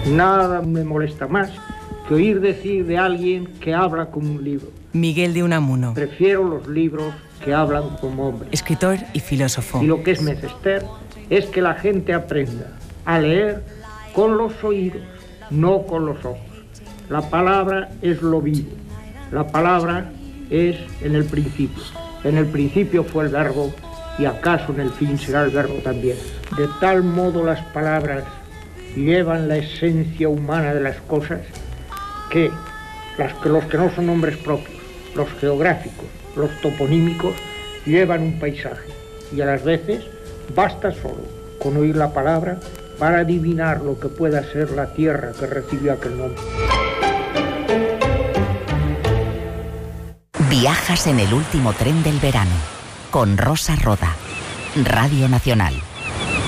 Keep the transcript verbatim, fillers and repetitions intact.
Nada me molesta más que oír decir de alguien que habla como un libro. Miguel de Unamuno. Prefiero los libros que hablan como hombres. Escritor y filósofo. Y lo que es menester es que la gente aprenda a leer con los oídos, no con los ojos. La palabra es lo vivo. La palabra es en el principio. En el principio fue el verbo y acaso en el fin será el verbo también. De tal modo las palabras llevan la esencia humana de las cosas que, las que los que no son nombres propios, los geográficos, los toponímicos, llevan un paisaje y a las veces basta solo con oír la palabra para adivinar lo que pueda ser la tierra que recibió aquel nombre. Viajas en el último tren del verano con Rosa Roda, Radio Nacional.